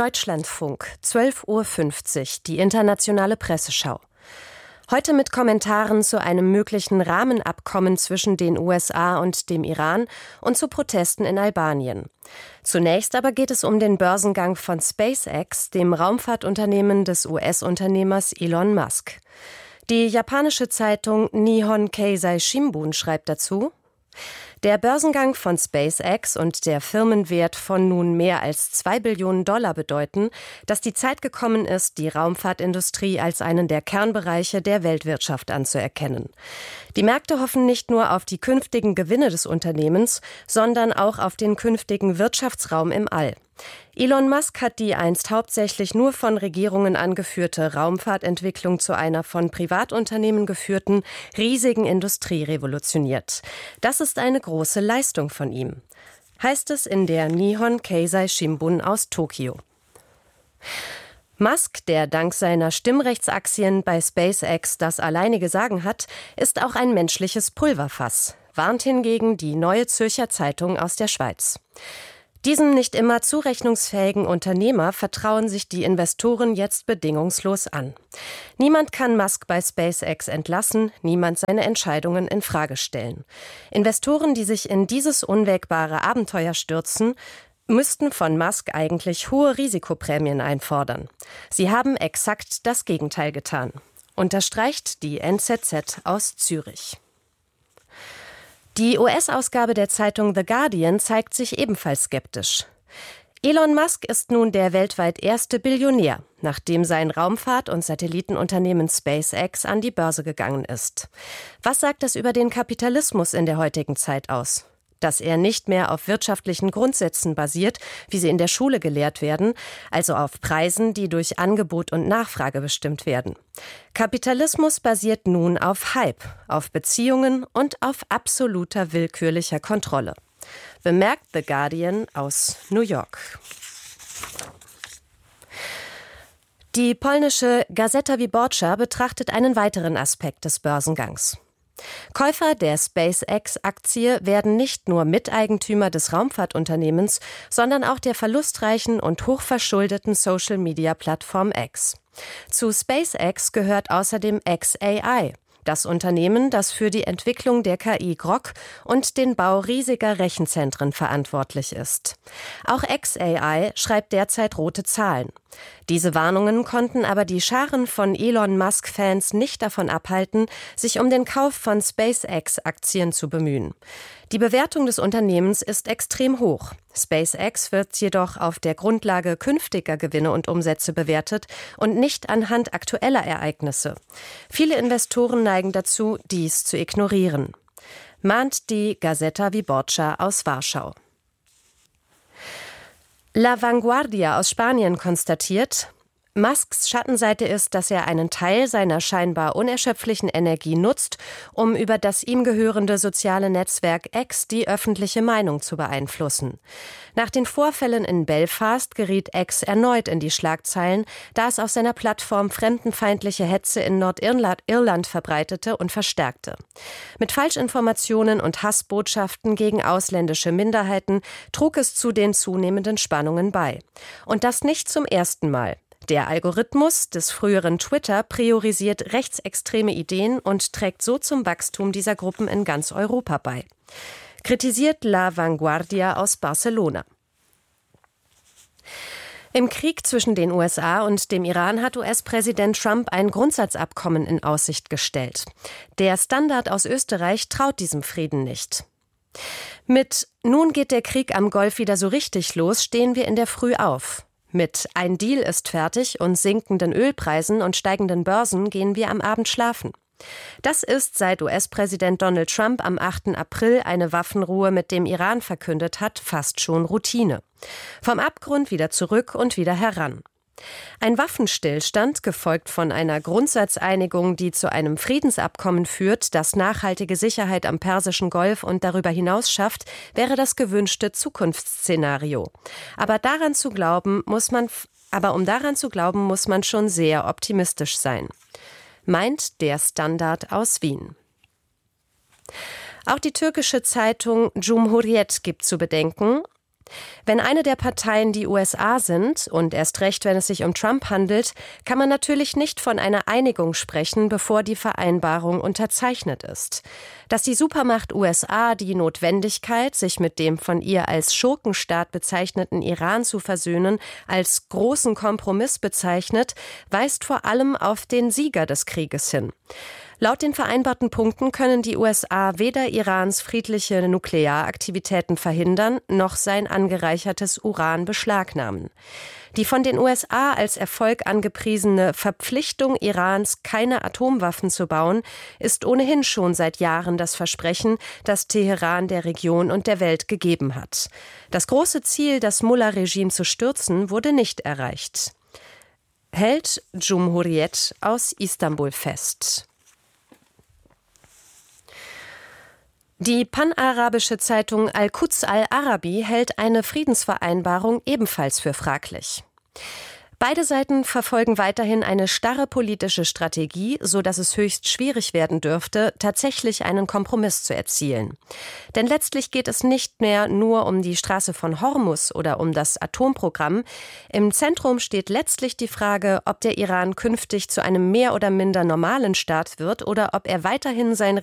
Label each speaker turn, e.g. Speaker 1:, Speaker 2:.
Speaker 1: Deutschlandfunk, 12:50 Uhr, die internationale Presseschau. Heute mit Kommentaren zu einem möglichen Rahmenabkommen zwischen den USA und dem Iran und zu Protesten in Albanien. Zunächst aber geht es um den Börsengang von SpaceX, dem Raumfahrtunternehmen des US-Unternehmers Elon Musk. Die japanische Zeitung Nihon Keizai Shimbun schreibt dazu: Der Börsengang von SpaceX und der Firmenwert von nun mehr als $2 Billionen bedeuten, dass die Zeit gekommen ist, die Raumfahrtindustrie als einen der Kernbereiche der Weltwirtschaft anzuerkennen. Die Märkte hoffen nicht nur auf die künftigen Gewinne des Unternehmens, sondern auch auf den künftigen Wirtschaftsraum im All. Elon Musk hat die einst hauptsächlich nur von Regierungen angeführte Raumfahrtentwicklung zu einer von Privatunternehmen geführten, riesigen Industrie revolutioniert. Das ist eine große Leistung von ihm, heißt es in der Nihon Keizai Shimbun aus Tokio. Musk, der dank seiner Stimmrechtsaktien bei SpaceX das alleinige Sagen hat, ist auch ein menschliches Pulverfass, warnt hingegen die Neue Zürcher Zeitung aus der Schweiz. Diesem nicht immer zurechnungsfähigen Unternehmer vertrauen sich die Investoren jetzt bedingungslos an. Niemand kann Musk bei SpaceX entlassen, niemand seine Entscheidungen in Frage stellen. Investoren, die sich in dieses unwägbare Abenteuer stürzen, müssten von Musk eigentlich hohe Risikoprämien einfordern. Sie haben exakt das Gegenteil getan, unterstreicht die NZZ aus Zürich. Die US-Ausgabe der Zeitung The Guardian zeigt sich ebenfalls skeptisch. Elon Musk ist nun der weltweit erste Billionär, nachdem sein Raumfahrt- und Satellitenunternehmen SpaceX an die Börse gegangen ist. Was sagt das über den Kapitalismus in der heutigen Zeit aus? Dass er nicht mehr auf wirtschaftlichen Grundsätzen basiert, wie sie in der Schule gelehrt werden, also auf Preisen, die durch Angebot und Nachfrage bestimmt werden. Kapitalismus basiert nun auf Hype, auf Beziehungen und auf absoluter willkürlicher Kontrolle. Bemerkt The Guardian aus New York. Die polnische Gazeta Wyborcza betrachtet einen weiteren Aspekt des Börsengangs. Käufer der SpaceX-Aktie werden nicht nur Miteigentümer des Raumfahrtunternehmens, sondern auch der verlustreichen und hochverschuldeten Social-Media-Plattform X. Zu SpaceX gehört außerdem xAI, das Unternehmen, das für die Entwicklung der KI Grok und den Bau riesiger Rechenzentren verantwortlich ist. Auch xAI schreibt derzeit rote Zahlen. Diese Warnungen konnten aber die Scharen von Elon Musk-Fans nicht davon abhalten, sich um den Kauf von SpaceX-Aktien zu bemühen. Die Bewertung des Unternehmens ist extrem hoch. SpaceX wird jedoch auf der Grundlage künftiger Gewinne und Umsätze bewertet und nicht anhand aktueller Ereignisse. Viele Investoren neigen dazu, dies zu ignorieren, mahnt die Gazeta Wyborcza aus Warschau. La Vanguardia aus Spanien konstatiert: Musks Schattenseite ist, dass er einen Teil seiner scheinbar unerschöpflichen Energie nutzt, um über das ihm gehörende soziale Netzwerk X die öffentliche Meinung zu beeinflussen. Nach den Vorfällen in Belfast geriet X erneut in die Schlagzeilen, da es auf seiner Plattform fremdenfeindliche Hetze in Nordirland verbreitete und verstärkte. Mit Falschinformationen und Hassbotschaften gegen ausländische Minderheiten trug es zu den zunehmenden Spannungen bei. Und das nicht zum ersten Mal. Der Algorithmus des früheren Twitter priorisiert rechtsextreme Ideen und trägt so zum Wachstum dieser Gruppen in ganz Europa bei. Kritisiert La Vanguardia aus Barcelona. Im Krieg zwischen den USA und dem Iran hat US-Präsident Trump ein Grundsatzabkommen in Aussicht gestellt. Der Standard aus Österreich traut diesem Frieden nicht. Mit "Nun geht der Krieg am Golf wieder so richtig los" stehen wir in der Früh auf. Mit "Ein Deal ist fertig" und sinkenden Ölpreisen und steigenden Börsen gehen wir am Abend schlafen. Das ist, seit US-Präsident Donald Trump am 8. April eine Waffenruhe mit dem Iran verkündet hat, fast schon Routine. Vom Abgrund wieder zurück und wieder heran. Ein Waffenstillstand, gefolgt von einer Grundsatzeinigung, die zu einem Friedensabkommen führt, das nachhaltige Sicherheit am Persischen Golf und darüber hinaus schafft, wäre das gewünschte Zukunftsszenario. Aber um daran zu glauben, muss man schon sehr optimistisch sein, meint der Standard aus Wien. Auch die türkische Zeitung Cumhuriyet gibt zu bedenken: Wenn eine der Parteien die USA sind, und erst recht, wenn es sich um Trump handelt, kann man natürlich nicht von einer Einigung sprechen, bevor die Vereinbarung unterzeichnet ist. Dass die Supermacht USA die Notwendigkeit, sich mit dem von ihr als Schurkenstaat bezeichneten Iran zu versöhnen, als großen Kompromiss bezeichnet, weist vor allem auf den Sieger des Krieges hin. Laut den vereinbarten Punkten können die USA weder Irans friedliche Nuklearaktivitäten verhindern, noch sein angereichertes Uran beschlagnahmen. Die von den USA als Erfolg angepriesene Verpflichtung Irans, keine Atomwaffen zu bauen, ist ohnehin schon seit Jahren das Versprechen, das Teheran der Region und der Welt gegeben hat. Das große Ziel, das Mullah-Regime zu stürzen, wurde nicht erreicht. Hält Cumhuriyet aus Istanbul fest. Die panarabische Zeitung Al-Quds Al-Arabi hält eine Friedensvereinbarung ebenfalls für fraglich. Beide Seiten verfolgen weiterhin eine starre politische Strategie, so dass es höchst schwierig werden dürfte, tatsächlich einen Kompromiss zu erzielen. Denn letztlich geht es nicht mehr nur um die Straße von Hormuz oder um das Atomprogramm. Im Zentrum steht letztlich die Frage, ob der Iran künftig zu einem mehr oder minder normalen Staat wird oder ob er weiterhin sein